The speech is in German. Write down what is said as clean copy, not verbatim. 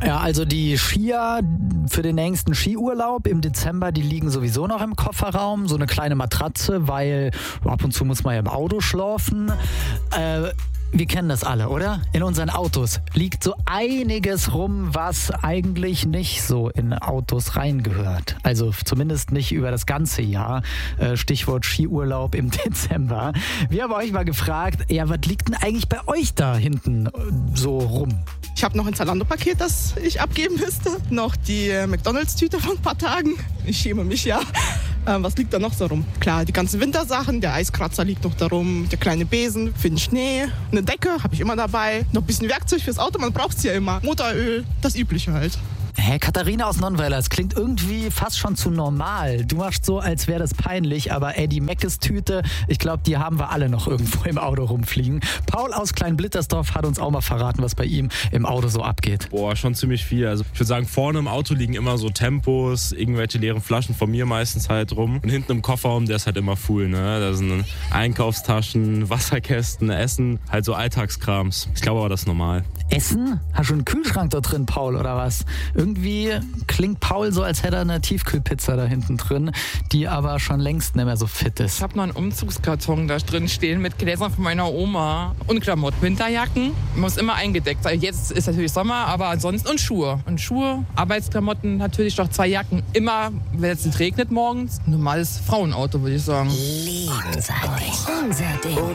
Ja, also die Skier für den nächsten Skiurlaub im Dezember, die liegen sowieso noch im Kofferraum. So eine kleine Matratze, weil ab und zu muss man ja im Auto schlafen. Wir kennen das alle, oder? In unseren Autos liegt so einiges rum, was eigentlich nicht so in Autos reingehört. Also zumindest nicht über das ganze Jahr. Stichwort Skiurlaub im Dezember. Wir haben euch mal gefragt, ja, was liegt denn eigentlich bei euch da hinten so rum? Ich habe noch ein Zalando-Paket, das ich abgeben müsste. Noch die McDonalds-Tüte von ein paar Tagen. Ich schäme mich, ja. Was liegt da noch so rum? Klar, die ganzen Wintersachen, der Eiskratzer liegt noch da rum, der kleine Besen für den Schnee, eine Decke habe ich immer dabei, noch ein bisschen Werkzeug fürs Auto, man braucht es ja immer, Motoröl, das Übliche halt. Hä, Katharina aus Nonnweiler, es klingt irgendwie fast schon zu normal. Du machst so, als wäre das peinlich, aber die Meckes-Tüte, ich glaube, die haben wir alle noch irgendwo im Auto rumfliegen. Paul aus Kleinblittersdorf hat uns auch mal verraten, was bei ihm im Auto so abgeht. Boah, schon ziemlich viel. Also ich würde sagen, vorne im Auto liegen immer so Tempos, irgendwelche leeren Flaschen von mir meistens halt rum. Und hinten im Kofferraum, der ist halt immer full, ne? Da sind Einkaufstaschen, Wasserkästen, Essen, halt so Alltagskrams. Ich glaube aber, das ist normal. Essen? Hast du einen Kühlschrank dort drin, Paul, oder was? Irgendwie klingt Paul so, als hätte er eine Tiefkühlpizza da hinten drin, die aber schon längst nicht mehr so fit ist. Ich habe noch einen Umzugskarton da drin stehen mit Gläsern von meiner Oma und Klamotten. Winterjacken, muss immer eingedeckt sein. Jetzt ist natürlich Sommer, aber ansonsten und Schuhe. Und Schuhe, Arbeitsklamotten, natürlich doch 2 Jacken. Immer, wenn es regnet morgens, normales Frauenauto, würde ich sagen. Lebensartig. Unser Ding.